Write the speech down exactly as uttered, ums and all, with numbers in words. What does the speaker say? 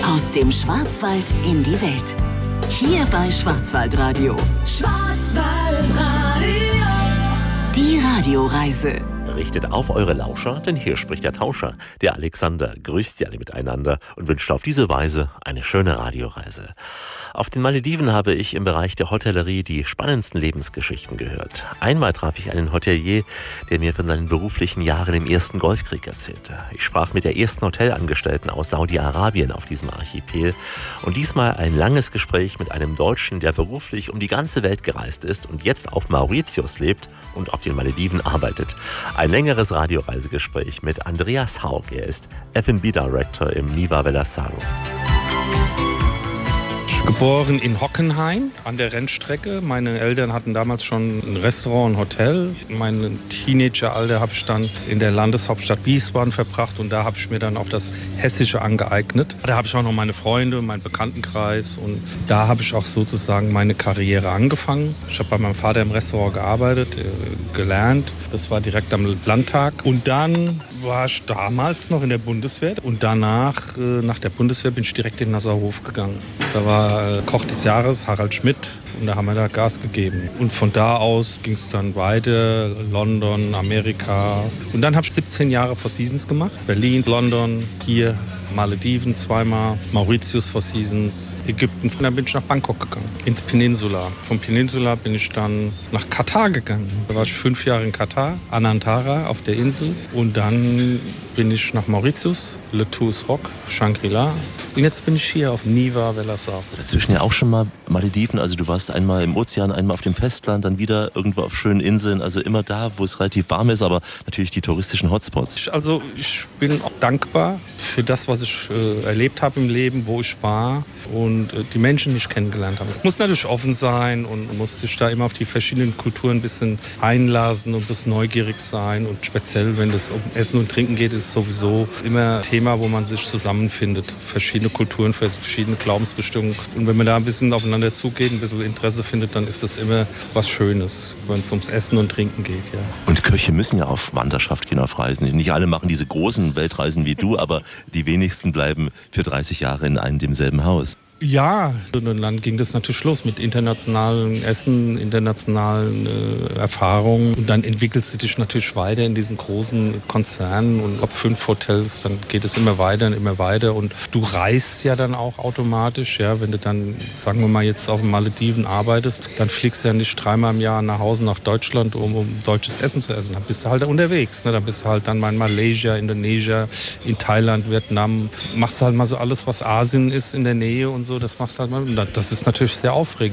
Aus dem Schwarzwald in die Welt. Hier bei Schwarzwaldradio. Schwarzwaldradio. Die Radioreise. Richtet auf eure Lauscher, denn hier spricht der Tauscher. Der Alexander grüßt sie alle miteinander und wünscht auf diese Weise eine schöne Radioreise. Auf den Malediven habe ich im Bereich der Hotellerie die spannendsten Lebensgeschichten gehört. Einmal traf ich einen Hotelier, der mir von seinen beruflichen Jahren im ersten Golfkrieg erzählte. Ich sprach mit der ersten Hotelangestellten aus Saudi-Arabien auf diesem Archipel und diesmal ein langes Gespräch mit einem Deutschen, der beruflich um die ganze Welt gereist ist und jetzt auf Mauritius lebt und auf den Malediven arbeitet. Ein längeres Radioreisegespräch mit Andreas Haug. Er ist F and B Director im Niva Velasang. Geboren in Hockenheim an der Rennstrecke. Meine Eltern hatten damals schon ein Restaurant, ein Hotel. Mein Teenageralter habe ich dann in der Landeshauptstadt Wiesbaden verbracht und da habe ich mir dann auch das Hessische angeeignet. Da habe ich auch noch meine Freunde, meinen Bekanntenkreis und da habe ich auch sozusagen meine Karriere angefangen. Ich habe bei meinem Vater im Restaurant gearbeitet, äh, gelernt. Das war direkt am Landtag und dann war ich damals noch in der Bundeswehr und danach, äh, nach der Bundeswehr, bin ich direkt in Nasserhof gegangen. Da war Koch des Jahres, Harald Schmidt, und da haben wir da Gas gegeben. Und von da aus ging es dann weiter, London, Amerika. Und dann habe ich siebzehn Jahre Four Seasons gemacht. Berlin, London, hier, Malediven zweimal, Mauritius Four Seasons, Ägypten. Und dann bin ich nach Bangkok gegangen, ins Peninsula. Vom Peninsula bin ich dann nach Katar gegangen. Da war ich fünf Jahre in Katar, Anantara auf der Insel. Und dann bin ich nach Mauritius, Le Tours Rock, Shangri-La. Und jetzt bin ich hier auf Niva Velasang. Dazwischen ja auch schon mal Malediven, also du warst einmal im Ozean, einmal auf dem Festland, dann wieder irgendwo auf schönen Inseln, also immer da, wo es relativ warm ist, aber natürlich die touristischen Hotspots. Also ich bin auch dankbar für das, was ich äh, erlebt habe im Leben, wo ich war und äh, die Menschen, die ich kennengelernt habe. Es muss natürlich offen sein und muss sich da immer auf die verschiedenen Kulturen ein bisschen einlassen und ein bisschen neugierig sein und speziell, wenn es um Essen und Trinken geht, ist es sowieso immer ein Thema, wo man sich zusammenfindet. Verschiedene Kulturen, verschiedene Glaubensrichtungen. Und wenn man da ein bisschen aufeinander zugeht, ein bisschen Interesse findet, dann ist das immer was Schönes, wenn es ums Essen und Trinken geht. Ja. Und Köche müssen ja auf Wanderschaft gehen, auf Reisen. Nicht alle machen diese großen Weltreisen wie du, aber die wenigsten bleiben für dreißig Jahre in einem demselben Haus. Ja, und dann ging das natürlich los mit internationalen Essen, internationalen äh, Erfahrungen. Und dann entwickelst du dich natürlich weiter in diesen großen Konzernen und ab fünf Hotels, dann geht es immer weiter und immer weiter. Und du reist ja dann auch automatisch, ja, wenn du dann, sagen wir mal, jetzt auf den Malediven arbeitest, dann fliegst du ja nicht dreimal im Jahr nach Hause nach Deutschland, um, um deutsches Essen zu essen. Dann bist du halt unterwegs, ne? Dann bist du halt dann mal in Malaysia, Indonesien, in Thailand, Vietnam. Machst du halt mal so alles, was Asien ist in der Nähe und so. So, das machst du halt mal. Das ist natürlich sehr aufregend.